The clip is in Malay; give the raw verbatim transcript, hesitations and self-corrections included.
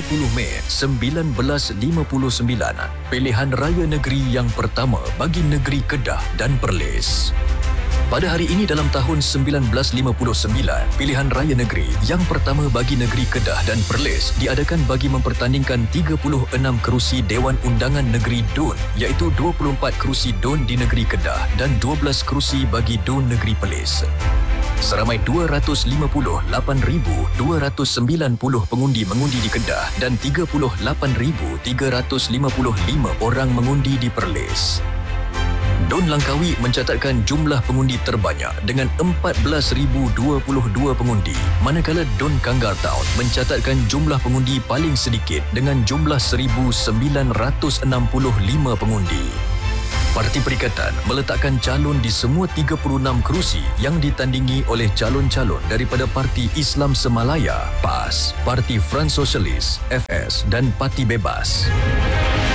puluh Mei seribu sembilan ratus lima puluh sembilan, pilihan raya negeri yang pertama bagi negeri Kedah dan Perlis. Pada hari ini dalam tahun seribu sembilan ratus lima puluh sembilan, pilihan raya negeri yang pertama bagi negeri Kedah dan Perlis diadakan bagi mempertandingkan tiga puluh enam kerusi Dewan Undangan Negeri D U N, iaitu dua puluh empat kerusi D U N di negeri Kedah dan dua belas kerusi bagi D U N negeri Perlis. Seramai dua ratus lima puluh lapan ribu dua ratus sembilan puluh pengundi mengundi di Kedah dan tiga puluh lapan ribu tiga ratus lima puluh lima orang mengundi di Perlis. D U N Langkawi mencatatkan jumlah pengundi terbanyak dengan empat belas ribu dua puluh dua pengundi, manakala D U N Kanggar Town mencatatkan jumlah pengundi paling sedikit dengan jumlah seribu sembilan ratus enam puluh lima pengundi. Parti Perikatan meletakkan calon di semua tiga puluh enam kerusi yang ditandingi oleh calon-calon daripada Parti Islam Semalaya, P A S, Parti Front Sosialis, F S dan Parti Bebas.